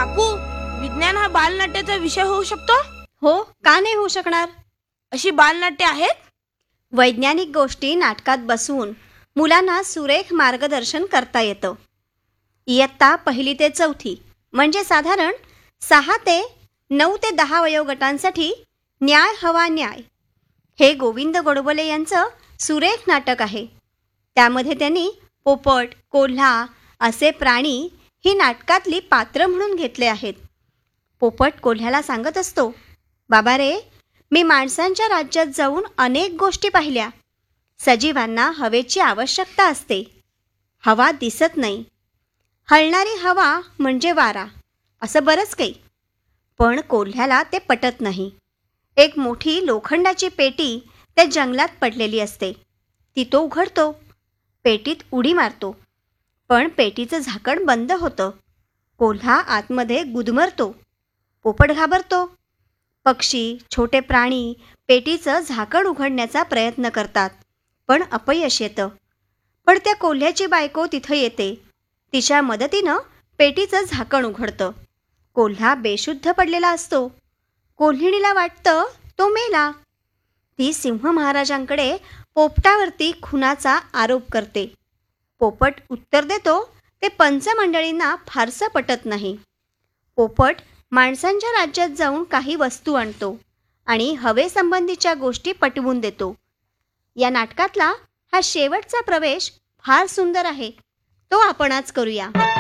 काकू, विज्ञान हा बालनाट्याचा विषय होऊ शकतो? हो, का नाही होऊ शकणार? अशी बालनाट्य आहेत? वैज्ञानिक गोष्टी नाटकात बसवून मुलांना सुरेख मार्गदर्शन करता येतं. इयत्ता 1 ते 4 म्हणजे साधारण 6 ते 9 ते 10 वयोगटांसाठी न्याय हवा न्याय हे गोविंद गोडबोले यांचं सुरेख नाटक आहे. त्यामध्ये त्यांनी पोपट, कोल्हा असे प्राणी ही नाटकातली पात्र म्हणून घेतले आहेत. पोपट कोल्ह्याला सांगत असतो, बाबा रे, मी माणसांच्या राज्यात जाऊन अनेक गोष्टी पाहिल्या. सजीवांना हवेची आवश्यकता असते. हवा दिसत नाही. हलणारी हवा म्हणजे वारा, असं बरंच काही. पण कोल्ह्याला ते पटत नाही. एक मोठी लोखंडाची पेटी त्या जंगलात पडलेली असते. ती तो उघडतो. पेटीत उडी मारतो. पण पेटीचं झाकण बंद होतं. कोल्हा आतमध्ये गुदमरतो. पोपट घाबरतो. पक्षी, छोटे प्राणी पेटीचं झाकण उघडण्याचा प्रयत्न करतात, पण अपयश येतं. पण त्या कोल्ह्याची बायको तिथं येते. तिच्या मदतीनं पेटीचं झाकण उघडतं. कोल्हा बेशुद्ध पडलेला असतो. कोल्हिणीला वाटतं तो मेला. ती सिंह महाराजांकडे पोपटावरती खुनाचा आरोप करते. पोपट उत्तर देतो ते पंचमंडळींना फारसं पटत नाही. पोपट माणसांच्या राज्यात जाऊन काही वस्तू आणतो आणि हवेसंबंधीच्या गोष्टी पटवून देतो. या नाटकातला हा शेवटचा प्रवेश फार सुंदर आहे. तो आपण आज करूया.